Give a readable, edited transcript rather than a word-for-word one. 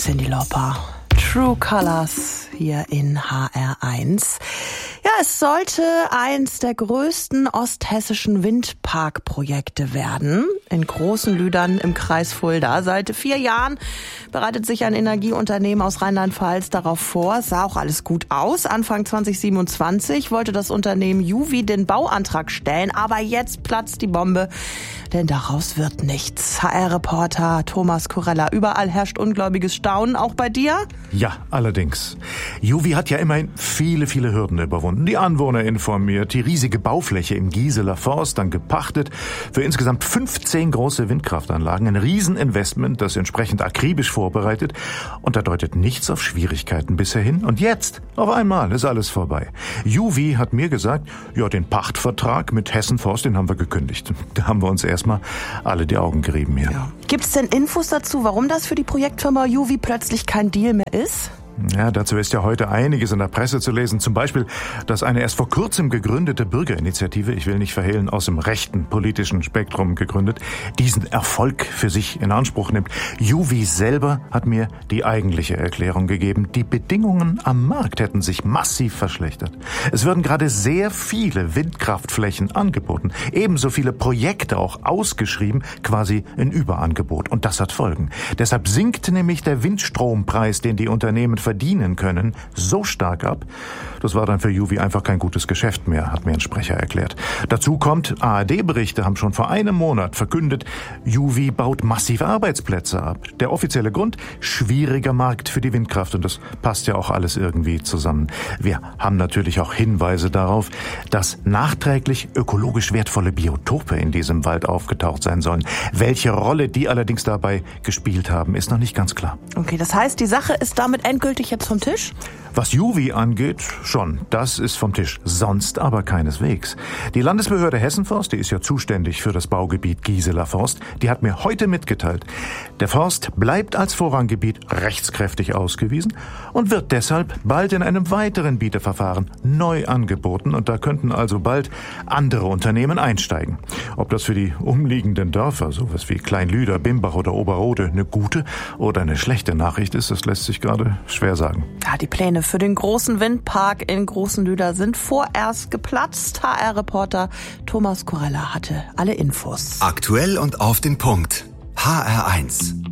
Cyndi Lauper. True Colors hier in HR1. Ja, es sollte eins der größten osthessischen Windparkprojekte werden. In Großenlüdern im Kreis Fulda. Seit 4 Jahren bereitet sich ein Energieunternehmen aus Rheinland-Pfalz darauf vor. Sah auch alles gut aus. Anfang 2027 wollte das Unternehmen Juvi den Bauantrag stellen. Aber jetzt platzt die Bombe, denn daraus wird nichts. HR-Reporter Thomas Kurella. Überall herrscht ungläubiges Staunen, auch bei dir? Ja, allerdings. Juvi hat ja immerhin viele Hürden überwunden. Die Anwohner informiert, die riesige Baufläche im Gieseler Forst dann gepachtet für insgesamt 15 große Windkraftanlagen. Ein Rieseninvestment, das entsprechend akribisch vorbereitet. Und da deutet nichts auf Schwierigkeiten bisher hin. Und jetzt, auf einmal, ist alles vorbei. Juvi hat mir gesagt, ja, den Pachtvertrag mit Hessen Forst, den haben wir gekündigt. Da haben wir uns erstmal alle die Augen gerieben hier. Ja. Gibt's denn Infos dazu, warum das für die Projektfirma Juvi plötzlich kein Deal mehr ist? Ja, dazu ist ja heute einiges in der Presse zu lesen. Zum Beispiel, dass eine erst vor kurzem gegründete Bürgerinitiative, ich will nicht verhehlen, aus dem rechten politischen Spektrum gegründet, diesen Erfolg für sich in Anspruch nimmt. Juvi selber hat mir die eigentliche Erklärung gegeben. Die Bedingungen am Markt hätten sich massiv verschlechtert. Es würden gerade sehr viele Windkraftflächen angeboten. Ebenso viele Projekte auch ausgeschrieben, quasi ein Überangebot. Und das hat Folgen. Deshalb sinkt nämlich der Windstrompreis, den die Unternehmen verdienen können, so stark ab. Das war dann für Juvi einfach kein gutes Geschäft mehr, hat mir ein Sprecher erklärt. Dazu kommt, ARD-Berichte haben schon vor einem Monat verkündet, Juvi baut massive Arbeitsplätze ab. Der offizielle Grund? Schwieriger Markt für die Windkraft. Und das passt ja auch alles irgendwie zusammen. Wir haben natürlich auch Hinweise darauf, dass nachträglich ökologisch wertvolle Biotope in diesem Wald aufgetaucht sein sollen. Welche Rolle die allerdings dabei gespielt haben, ist noch nicht ganz klar. Okay, das heißt, die Sache ist damit endgültig jetzt vom Tisch? Was Juvi angeht, schon. Das ist vom Tisch. Sonst aber keineswegs. Die Landesbehörde Hessenforst, die ist ja zuständig für das Baugebiet Gieseler Forst, die hat mir heute mitgeteilt, der Forst bleibt als Vorranggebiet rechtskräftig ausgewiesen und wird deshalb bald in einem weiteren Bieterverfahren neu angeboten. Und da könnten also bald andere Unternehmen einsteigen. Ob das für die umliegenden Dörfer, sowas wie Kleinlüder, Bimbach oder Oberrode, eine gute oder eine schlechte Nachricht ist, das lässt sich gerade schwer sagen. Ja, die Pläne für den großen Windpark in Großenlüder sind vorerst geplatzt. HR-Reporter Thomas Kurella hatte alle Infos. Aktuell und auf den Punkt. HR1.